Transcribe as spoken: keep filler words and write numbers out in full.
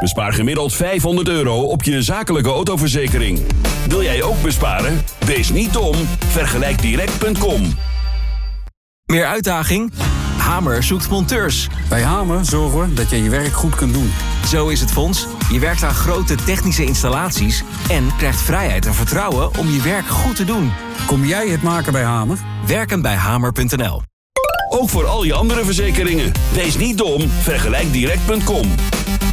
Bespaar gemiddeld vijfhonderd euro op je zakelijke autoverzekering. Wil jij ook besparen? Wees niet dom. Vergelijk direct punt com. Meer uitdaging? Hamer zoekt monteurs. Bij Hamer zorgen we dat je je werk goed kunt doen. Zo is het, Fons. Je werkt aan grote technische installaties en krijgt vrijheid en vertrouwen om je werk goed te doen. Kom jij het maken bij Hamer? Werken bij hamer punt n l. Ook voor al je andere verzekeringen. Wees niet dom. Vergelijk direct punt com.